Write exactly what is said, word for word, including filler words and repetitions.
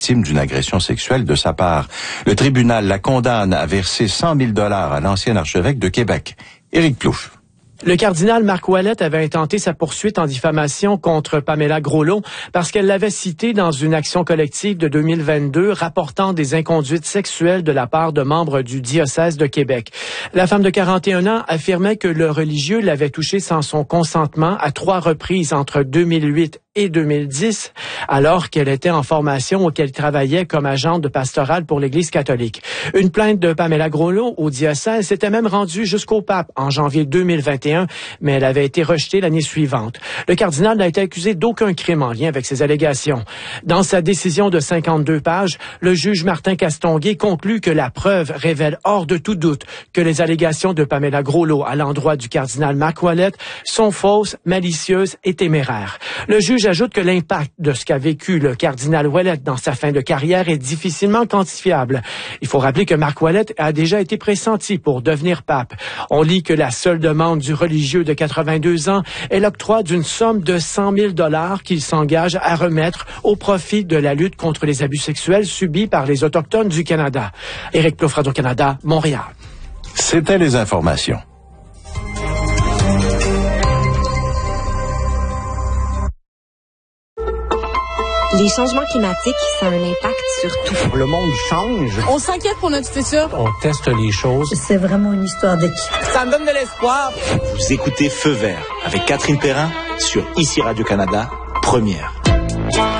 victime d'une agression sexuelle de sa part. Le tribunal la condamne à verser cent mille dollars à l'ancien archevêque de Québec. Éric Plouffe. Le cardinal Marc Ouellet avait intenté sa poursuite en diffamation contre Pamela Groslo parce qu'elle l'avait cité dans une action collective de deux mille vingt-deux rapportant des inconduites sexuelles de la part de membres du diocèse de Québec. La femme de quarante et un ans affirmait que le religieux l'avait touchée sans son consentement à trois reprises entre deux mille huit et deux mille dix, alors qu'elle était en formation ou qu'elle travaillait comme agente de pastorale pour l'Église catholique. Une plainte de Pamela Groslo au diocèse s'était même rendue jusqu'au pape en janvier deux mille vingt et un, mais elle avait été rejetée l'année suivante. Le cardinal n'a été accusé d'aucun crime en lien avec ces allégations. Dans sa décision de cinquante-deux pages, le juge Martin Castonguay conclut que la preuve révèle hors de tout doute que les allégations de Pamela Groslo à l'endroit du cardinal Marc Ouellet sont fausses, malicieuses et téméraires. Le juge ajoute que l'impact de ce qu'a vécu le cardinal Ouellet dans sa fin de carrière est difficilement quantifiable. Il faut rappeler que Marc Ouellet a déjà été pressenti pour devenir pape. On lit que la seule demande du religieux de quatre-vingt-deux ans est l'octroi d'une somme de cent mille dollars qu'il s'engage à remettre au profit de la lutte contre les abus sexuels subis par les Autochtones du Canada. Éric Plouffe, Radio-Canada, Montréal. C'était les informations. Les changements climatiques, ça a un impact sur tout. Le monde change. On s'inquiète pour notre futur. On teste les choses. C'est vraiment une histoire d'équipe. Ça me donne de l'espoir. Vous écoutez Feu vert avec Catherine Perrin sur Ici Radio-Canada, première.